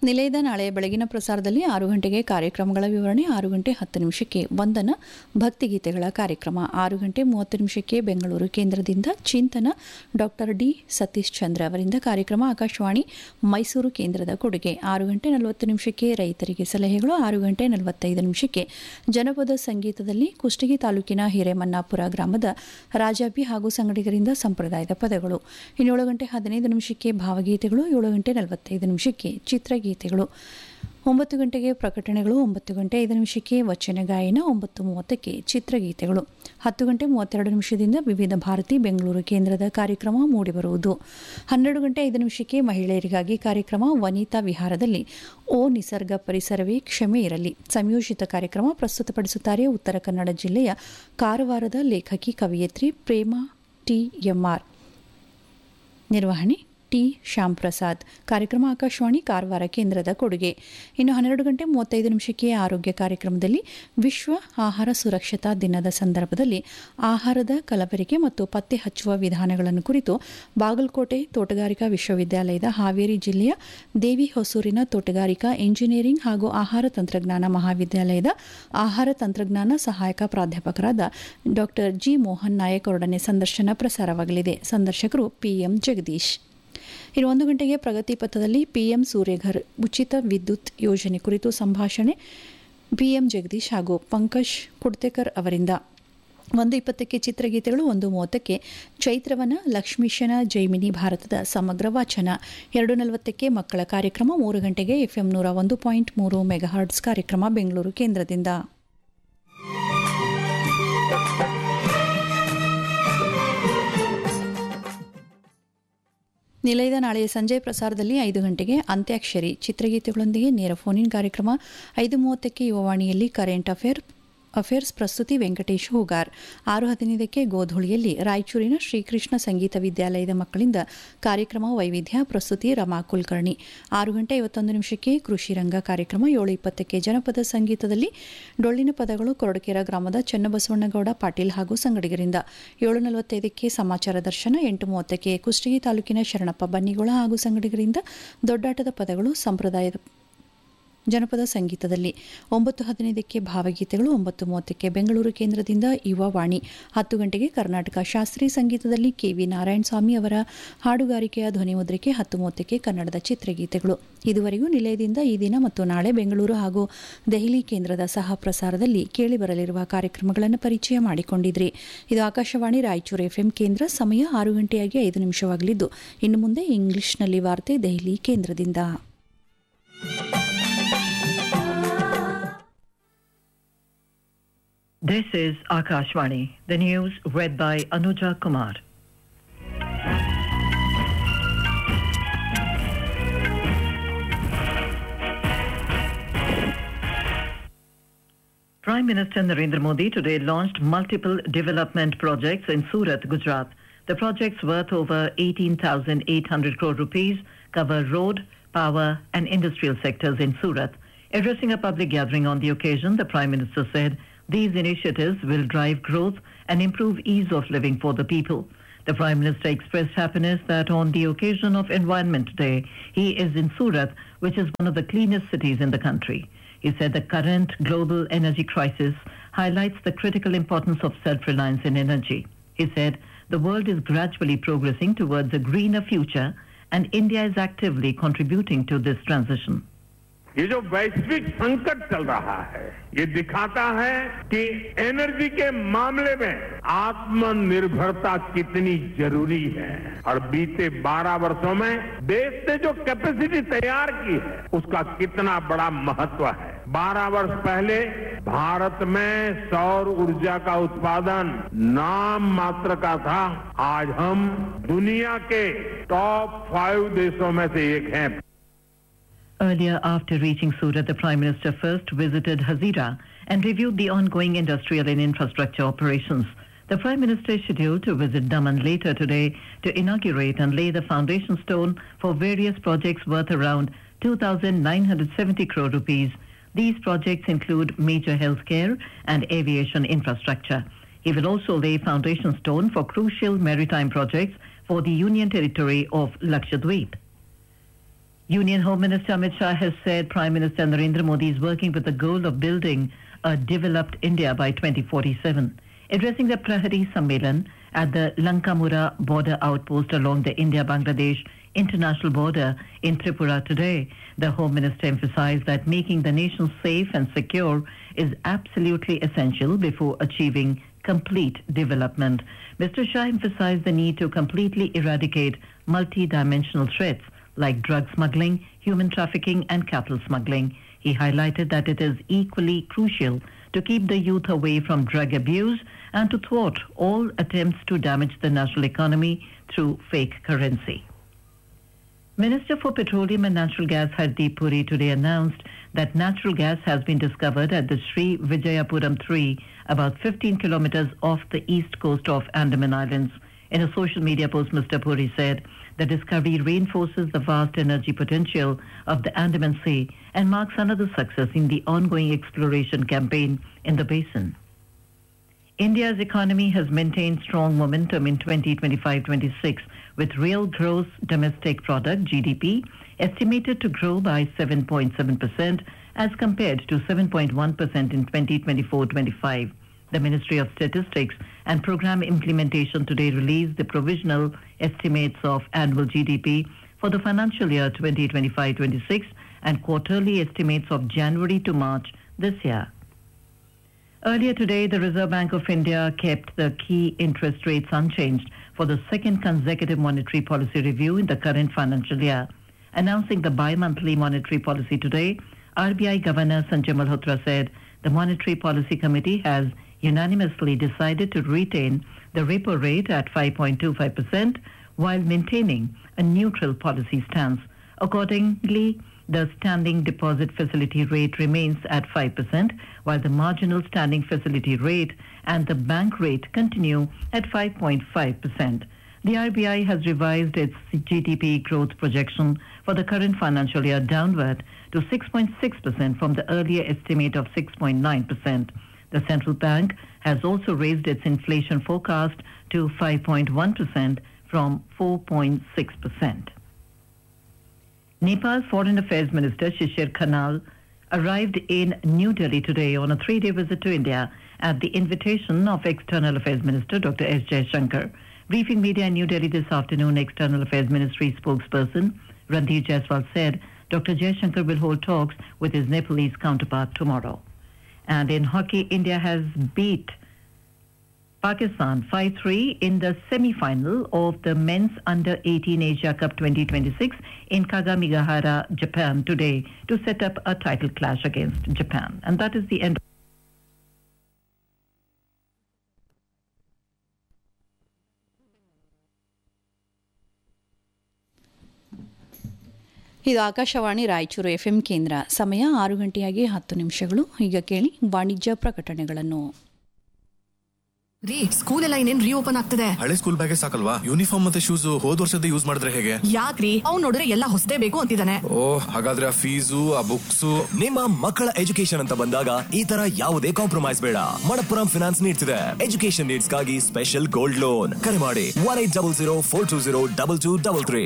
ನಿಲಯದ ನಾಳೆಯ ಬೆಳಗಿನ ಪ್ರಸಾರದಲ್ಲಿ 6 ಗಂಟೆಗೆ ಕಾರ್ಯಕ್ರಮಗಳ ವಿವರಣೆ, 6 ಗಂಟೆ 10 ನಿಮಿಷಕ್ಕೆ ವಂದನ ಭಕ್ತಿಗೀತೆಗಳ ಕಾರ್ಯಕ್ರಮ, 6 ಗಂಟೆ 30 ನಿಮಿಷಕ್ಕೆ ಬೆಂಗಳೂರು ಕೇಂದ್ರದಿಂದ ಚಿಂತನ ಡಾಕ್ಟರ್ ಡಿ ಸತೀಶ್ ಚಂದ್ರ ಅವರಿಂದ ಕಾರ್ಯಕ್ರಮ ಆಕಾಶವಾಣಿ ಮೈಸೂರು ಕೇಂದ್ರದ ಕೊಡುಗೆ, 6 ಗಂಟೆ 40 ನಿಮಿಷಕ್ಕೆ ರೈತರಿಗೆ ಸಲಹೆಗಳು, 6 ಗಂಟೆ 45 ನಿಮಿಷಕ್ಕೆ ಜನಪದ ಸಂಗೀತದಲ್ಲಿ ಕುಷ್ಟಗಿ ತಾಲೂಕಿನ ಹಿರೇಮನ್ನಾಪುರ ಗ್ರಾಮದ ರಾಜಾಬಿ ಹಾಗೂ ಸಂಗಡಿಗರಿಂದ ಸಂಪ್ರದಾಯದ ಪದಗಳು, 7 ಗಂಟೆ 15 ನಿಮಿಷಕ್ಕೆ ಭಾವಗೀತೆಗಳು, 7 ಗಂಟೆ 45 ನಿಮಿಷಕ್ಕೆ ಚಿತ್ರಗೀತೆಗಳು, 9 ಗಂಟೆಗೆ ಪ್ರಕಟಣೆಗಳು, 9 ಗಂಟೆ 5 ನಿಮಿಷಕ್ಕೆ ವಚನ ಗಾಯನ, 9:30ಕ್ಕೆ ಚಿತ್ರಗೀತೆಗಳು, 10 ಗಂಟೆ 32 ನಿಮಿಷದಿಂದ ವಿವಿಧ ಭಾರತಿ ಬೆಂಗಳೂರು ಕೇಂದ್ರದ ಕಾರ್ಯಕ್ರಮ ಮೂಡಿಬರುವುದು, 12 ಗಂಟೆ 5 ನಿಮಿಷಕ್ಕೆ ಮಹಿಳೆಯರಿಗಾಗಿ ಕಾರ್ಯಕ್ರಮ ವನಿತಾ ವಿಹಾರದಲ್ಲಿ ಓ ನಿಸರ್ಗ ಪರಿಸರವೇ ಕ್ಷಮೆ ಇರಲಿ ಸಂಯೋಜಿತ ಕಾರ್ಯಕ್ರಮ ಪ್ರಸ್ತುತಪಡಿಸುತ್ತಾರೆ ಉತ್ತರ ಕನ್ನಡ ಜಿಲ್ಲೆಯ ಕಾರವಾರದ ಲೇಖಕಿ ಕವಯಿತ್ರಿ ಪ್ರೇಮಾ ಟಿ.ಎಂ.ಆರ್. ನಿರ್ವಹಣೆ ಟಿ ಶ್ಯಾಮ್ ಪ್ರಸಾದ್. ಕಾರ್ಯಕ್ರಮ ಆಕಾಶವಾಣಿ ಕಾರವಾರ ಕೇಂದ್ರದ ಕೊಡುಗೆ. ಇನ್ನು 12 ಗಂಟೆ 35 ನಿಮಿಷಕ್ಕೆ ಆರೋಗ್ಯ ಕಾರ್ಯಕ್ರಮದಲ್ಲಿ ವಿಶ್ವ ಆಹಾರ ಸುರಕ್ಷತಾ ದಿನದ ಸಂದರ್ಭದಲ್ಲಿ ಆಹಾರದ ಕಲಬೆರಕೆ ಮತ್ತು ಪತ್ತೆ ಹಚ್ಚುವ ವಿಧಾನಗಳನ್ನು ಕುರಿತು ಬಾಗಲಕೋಟೆ ತೋಟಗಾರಿಕಾ ವಿಶ್ವವಿದ್ಯಾಲಯದ ಹಾವೇರಿ ಜಿಲ್ಲೆಯ ದೇವಿ ಹೊಸೂರಿನ ತೋಟಗಾರಿಕಾ ಇಂಜಿನಿಯರಿಂಗ್ ಹಾಗೂ ಆಹಾರ ತಂತ್ರಜ್ಞಾನ ಮಹಾವಿದ್ಯಾಲಯದ ಆಹಾರ ತಂತ್ರಜ್ಞಾನ ಸಹಾಯಕ ಪ್ರಾಧ್ಯಾಪಕರಾದ ಡಾಕ್ಟರ್ ಜಿ ಮೋಹನ್ ನಾಯಕ್ ಅವರೊಡನೆ ಸಂದರ್ಶನ ಪ್ರಸಾರವಾಗಲಿದೆ. ಸಂದರ್ಶಕರು ಪಿಎಂ ಜಗದೀಶ್. ಇನ್ನು 1 ಗಂಟೆಗೆ ಪ್ರಗತಿ ಪಥದಲ್ಲಿ ಪಿಎಂ ಸೂರ್ಯಘರ್ ಉಚಿತ ವಿದ್ಯುತ್ ಯೋಜನೆ ಕುರಿತು ಸಂಭಾಷಣೆ ಪಿಎಂ ಜಗದೀಶ್ ಹಾಗೂ ಪಂಕಜ್ ಕುಡ್ತೇಕರ್ ಅವರಿಂದ. 1:20ಕ್ಕೆ ಚಿತ್ರಗೀತೆಗಳು, 1:30ಕ್ಕೆ ಚೈತ್ರವನ ಲಕ್ಷ್ಮೀಶನ ಜೈಮಿನಿ ಭಾರತದ ಸಮಗ್ರ ವಾಚನ, 2:40ಕ್ಕೆ ಮಕ್ಕಳ ಕಾರ್ಯಕ್ರಮ, 3 ಗಂಟೆಗೆ ಎಫ್ಎಂ 101.3 ಮೆಗಾಹರ್ಟ್ಸ್ ಕಾರ್ಯಕ್ರಮ ಬೆಂಗಳೂರು ಕೇಂದ್ರದಿಂದ. ನಿಲಯದ ನಾಳೆಯ ಸಂಜೆ ಪ್ರಸಾರದಲ್ಲಿ 5 ಗಂಟೆಗೆ ಅಂತ್ಯಾಕ್ಷರಿ ಚಿತ್ರಗೀತೆಗಳೊಂದಿಗೆ ನೇರ ಫೋನ್ ಇನ್ ಕಾರ್ಯಕ್ರಮ, 5:30ಕ್ಕೆ ಯುವವಾಣಿಯಲ್ಲಿ ಕರೆಂಟ್ ಅಫೇರ್ಸ್ ಪ್ರಸ್ತುತಿ ವೆಂಕಟೇಶ್ ಹೂಗಾರ್, 6:15ಕ್ಕೆ ಗೋಧುಳಿಯಲ್ಲಿ ರಾಯಚೂರಿನ ಶ್ರೀಕೃಷ್ಣ ಸಂಗೀತ ವಿದ್ಯಾಲಯದ ಮಕ್ಕಳಿಂದ ಕಾರ್ಯಕ್ರಮ ವೈವಿಧ್ಯ ಪ್ರಸ್ತುತಿ ರಮಾ ಕುಲಕರ್ಣಿ, 6 ಗಂಟೆ 51 ನಿಮಿಷಕ್ಕೆ ಕೃಷಿ ರಂಗ ಕಾರ್ಯಕ್ರಮ, 7:20ಕ್ಕೆ ಜನಪದ ಸಂಗೀತದಲ್ಲಿ ಡೊಳ್ಳಿನ ಪದಗಳು ಕೊರಡಕೆರೆ ಗ್ರಾಮದ ಚನ್ನಬಸವಣ್ಣಗೌಡ ಪಾಟೀಲ್ ಹಾಗೂ ಸಂಗಡಿಗರಿಂದ, 7:45ಕ್ಕೆ ಸಮಾಚಾರ ದರ್ಶನ, 8:30ಕ್ಕೆ ಕುಷ್ಟಗಿ ತಾಲೂಕಿನ ಶರಣಪ್ಪ ಬನ್ನಿಗೋಳ ಹಾಗೂ ಸಂಗಡಿಗರಿಂದ ದೊಡ್ಡಾಟದ ಪದಗಳು ಸಂಪ್ರದಾಯದ ಜನಪದ ಸಂಗೀತದಲ್ಲಿ, 9:15ಕ್ಕೆ ಭಾವಗೀತೆಗಳು, 9:30ಕ್ಕೆ ಬೆಂಗಳೂರು ಕೇಂದ್ರದಿಂದ ಯುವವಾಣಿ, 10 ಗಂಟೆಗೆ ಕರ್ನಾಟಕ ಶಾಸ್ತ್ರೀಯ ಸಂಗೀತದಲ್ಲಿ ಕೆವಿ ನಾರಾಯಣಸ್ವಾಮಿ ಅವರ ಹಾಡುಗಾರಿಕೆಯ ಧ್ವನಿಮುದ್ರಿಕೆ, 10:30ಕ್ಕೆ ಕನ್ನಡದ ಚಿತ್ರಗೀತೆಗಳು. ಇದುವರೆಗೂ ನಿಲಯದಿಂದ ಈ ದಿನ ಮತ್ತು ನಾಳೆ ಬೆಂಗಳೂರು ಹಾಗೂ ದೆಹಲಿ ಕೇಂದ್ರದ ಸಹ ಪ್ರಸಾರದಲ್ಲಿ ಕೇಳಿಬರಲಿರುವ ಕಾರ್ಯಕ್ರಮಗಳನ್ನು ಪರಿಚಯ ಮಾಡಿಕೊಂಡಿದ್ರಿ. ಇದು ಆಕಾಶವಾಣಿ ರಾಯಚೂರು ಎಫ್ಎಂ ಕೇಂದ್ರ. ಸಮಯ 6 ಗಂಟೆಯಾಗಿ 5 ನಿಮಿಷವಾಗಲಿದ್ದು ಇನ್ನು ಮುಂದೆ ಇಂಗ್ಲಿಷ್ನಲ್ಲಿ ವಾರ್ತೆ ದೆಹಲಿ ಕೇಂದ್ರದಿಂದ. This is Akashvani. The news read by Anuja Kumar. Prime Minister Narendra Modi today launched multiple development projects in Surat, Gujarat. The projects worth over 18,800 crore rupees cover road, power and industrial sectors in Surat. Addressing a public gathering on the occasion, the Prime Minister said these initiatives will drive growth and improve ease of living for the people. The Prime Minister expressed happiness that on the occasion of Environment Day, he is in Surat, which is one of the cleanest cities in the country. He said the current global energy crisis highlights the critical importance of self-reliance in energy. He said the world is gradually progressing towards a greener future and India is actively contributing to this transition. ये जो वैश्विक संकट चल रहा है ये दिखाता है कि एनर्जी के मामले में आत्मनिर्भरता कितनी जरूरी है और बीते 12 वर्षों में देश ने जो कैपेसिटी तैयार की है उसका कितना बड़ा महत्व है। 12 वर्ष पहले भारत में सौर ऊर्जा का उत्पादन नाम मात्र का था। आज हम दुनिया के टॉप 5 देशों में से एक हैं। Earlier, after reaching Surat, the Prime Minister first visited Hazira and reviewed the ongoing industrial and infrastructure operations. The Prime Minister is scheduled to visit Daman later today to inaugurate and lay the foundation stone for various projects worth around 2,970 crore rupees. These projects include major healthcare and aviation infrastructure. He will also lay foundation stone for crucial maritime projects for the Union Territory of Lakshadweep. Union Home Minister Amit Shah has said Prime Minister Narendra Modi is working with the goal of building a developed India by 2047. Addressing the Prahari Sammelan at the Lankamura border outpost along the India-Bangladesh international border in Tripura today, the Home Minister emphasized that making the nation safe and secure is absolutely essential before achieving complete development. Mr. Shah emphasized the need to completely eradicate multi-dimensional threats like drug smuggling, human trafficking and cattle smuggling. He highlighted that it is equally crucial to keep the youth away from drug abuse and to thwart all attempts to damage the national economy through fake currency. Minister for Petroleum and Natural Gas Hardeep Puri today announced that natural gas has been discovered at the Sri Vijayapuram 3, about 15 kilometers off the east coast of Andaman Islands. In a social media post, Mr. Puri said the discovery reinforces the vast energy potential of the Andaman Sea and marks another success in the ongoing exploration campaign in the basin. India's economy has maintained strong momentum in 2025-26, with real gross domestic product (GDP) estimated to grow by 7.7% as compared to 7.1% in 2024-25. The Ministry of Statistics and Program Implementation today released the provisional estimates of annual GDP for the financial year 2025-26 and quarterly estimates of January to March this year. Earlier today, the Reserve Bank of India kept the key interest rates unchanged for the second consecutive monetary policy review in the current financial year. Announcing the bi-monthly monetary policy today, RBI Governor Sanjay Malhotra said the Monetary Policy Committee has unanimously decided to retain the repo rate at 5.25% while maintaining a neutral policy stance. Accordingly, the standing deposit facility rate remains at 5%, while the marginal standing facility rate and the bank rate continue at 5.5%. The RBI has revised its GDP growth projection for the current financial year downward to 6.6% from the earlier estimate of 6.9%. The central bank has also raised its inflation forecast to 5.1% from 4.6%. Nepal's Foreign Affairs Minister Shishir Khanal arrived in New Delhi today on a 3-day visit to India at the invitation of External Affairs Minister Dr. S. Jaishankar. Briefing media in New Delhi this afternoon, External Affairs Ministry spokesperson Randhir Jaiswal said Dr. Jaishankar will hold talks with his Nepalese counterpart tomorrow. And in hockey, India has beat Pakistan 5-3 in the semi-final of the Men's Under-18 Asia Cup 2026 in Kagamigahara, Japan today to set up a title clash against Japan. And that is the end. ಇದು Akashvani Raichur FM ಕೇಂದ್ರ. ಸಮಯ 6:10 ಈಗ ಕೇಳಿ ವಾಣಿಜ್ಯ ಪ್ರಕಟಣೆಗಳನ್ನು. ರೀ, school ಎಲ್ಲ ಇನ್ನೇನ್ reopen ಆಗ್ತದೆ. ಹಳೆ ಸ್ಕೂಲ್ ಬ್ಯಾಗೇ ಸಾಕಲ್ವಾ? ಯೂನಿಫಾರ್ಮ್ ಮತ್ತೆ ಶೂಸ್ ಹೋದ ವರ್ಷದ ಯೂಸ್ ಮಾಡಿದ್ರೆ ಹೇಗೆ? ಯಾಕ್ರಿ, ಅವ್ನು ನೋಡಿದ್ರೆ ಎಲ್ಲ ಹೊಸದೇ ಬೇಕು ಅಂತಿದ್ದಾನೆ. ಹಾಗಾದ್ರೆ ಆ ಫೀಸು, ಆ ಬುಕ್ಸ್. ನಿಮ್ಮ ಮಕ್ಕಳ ಎಜುಕೇಶನ್ ಅಂತ ಬಂದಾಗ ಈ ತರ ಯಾವುದೇ ಕಾಂಪ್ರಮೈಸ್ ಬೇಡ. ಮಣಪ್ಪುರಂ ಫಿನಾನ್ಸ್ ನೀಡ್ಸ್ ಇದೆ ಎಜುಕೇಶನ್ ನೀಡ್ಸ್ ಗಾಗಿ ಸ್ಪೆಷಲ್ ಗೋಲ್ಡ್ ಲೋನ್. ಕರೆ ಮಾಡಿ 180042022233.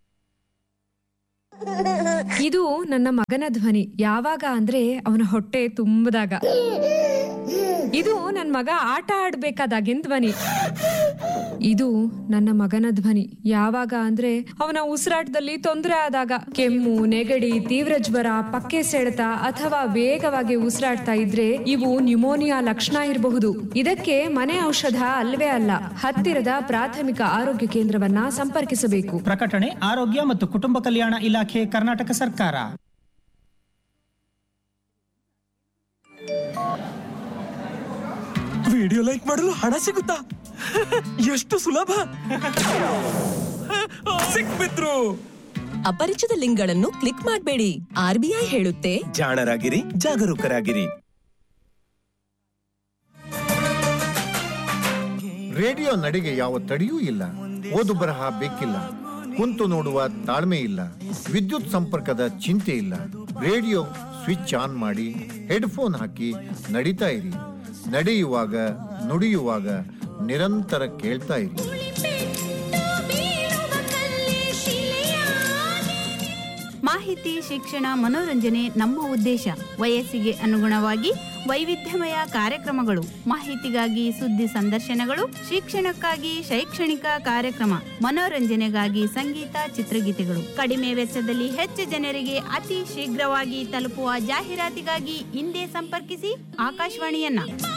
ಇದು ನನ್ನ ಮಗನ ಧ್ವನಿ. ಯಾವಾಗ ಅಂದ್ರೆ ಅವನ ಹೊಟ್ಟೆ ತುಂಬದಾಗ. ಇದು ನನ್ನ ಮಗ ಆಟ ಆಡ್ಬೇಕಾದಾಗಿನ ಧ್ವನಿ. ಇದು ನನ್ನ ಮಗನ ಧ್ವನಿ ಯಾವಾಗ ಅಂದ್ರೆ ಅವನ ಉಸಿರಾಟದಲ್ಲಿ ತೊಂದರೆ ಆದಾಗ, ಕೆಮ್ಮು, ನೆಗಡಿ, ತೀವ್ರ ಜ್ವರ, ಪಕ್ಕೆ ಸೆಳೆತ ಅಥವಾ ವೇಗವಾಗಿ ಉಸಿರಾಡ್ತಾ ಇದ್ರೆ ಇವು ನ್ಯೂಮೋನಿಯಾ ಲಕ್ಷಣ ಇರಬಹುದು. ಇದಕ್ಕೆ ಮನೆ ಔಷಧ ಅಲ್ವೇ ಅಲ್ಲ. ಹತ್ತಿರದ ಪ್ರಾಥಮಿಕ ಆರೋಗ್ಯ ಕೇಂದ್ರವನ್ನ ಸಂಪರ್ಕಿಸಬೇಕು. ಪ್ರಕಟಣೆ ಆರೋಗ್ಯ ಮತ್ತು ಕುಟುಂಬ ಕಲ್ಯಾಣ ಇಲಾಖೆ, ಕರ್ನಾಟಕ ಸರ್ಕಾರ. ವಿಡಿಯೋ ಲೈಕ್ ಮಾಡಲು ಹಣ ಸಿಗುತ್ತಾ? ಎಷ್ಟು ಸುಲಭ! ಸಿಕ್ಬಿದ್ರು. ಅಪರಿಚಿತ ಲಿಂಕ್ಗಳನ್ನು ಕ್ಲಿಕ್ ಮಾಡಬೇಡಿ. ಆರ್ಬಿಐ ಹೇಳುತ್ತೆ, ಜಾಣರಾಗಿರಿ, ಜಾಗರೂಕರಾಗಿರಿ. ರೇಡಿಯೋ ನಡೆಗೆ ಯಾವ ತಡೆಯೂ ಇಲ್ಲ. ಓದು ಬರಹ ಬೇಕಿಲ್ಲ, ಕುಂತು ನೋಡುವ ತಾಳ್ಮೆ ಇಲ್ಲ, ವಿದ್ಯುತ್ ಸಂಪರ್ಕದ ಚಿಂತೆ ಇಲ್ಲ. ರೇಡಿಯೋ ಸ್ವಿಚ್ ಆನ್ ಮಾಡಿ, ಹೆಡ್ಫೋನ್ ಹಾಕಿ ನಡೀತಾ ಇರಿ. ನಡೆಯುವಾಗ ನುಡಿಯುವಾಗ ನಿರಂತರ ಕೇಳ್ತಾ ಇರಿ. ಮಾಹಿತಿ, ಶಿಕ್ಷಣ, ಮನೋರಂಜನೆ ನಮ್ಮ ಉದ್ದೇಶ. ವಯಸ್ಸಿಗೆ ಅನುಗುಣವಾಗಿ ವೈವಿಧ್ಯಮಯ ಕಾರ್ಯಕ್ರಮಗಳು, ಮಾಹಿತಿಗಾಗಿ ಸುದ್ದಿ ಸಂದರ್ಶನಗಳು, ಶಿಕ್ಷಣಕ್ಕಾಗಿ ಶೈಕ್ಷಣಿಕ ಕಾರ್ಯಕ್ರಮ, ಮನೋರಂಜನೆಗಾಗಿ ಸಂಗೀತ, ಚಿತ್ರಗೀತೆಗಳು. ಕಡಿಮೆ ವೆಚ್ಚದಲ್ಲಿ ಹೆಚ್ಚು ಜನರಿಗೆ ಅತಿ ಶೀಘ್ರವಾಗಿ ತಲುಪುವ ಜಾಹೀರಾತಿಗಾಗಿ ಹಿಂದೆ ಸಂಪರ್ಕಿಸಿ ಆಕಾಶವಾಣಿಯನ್ನ.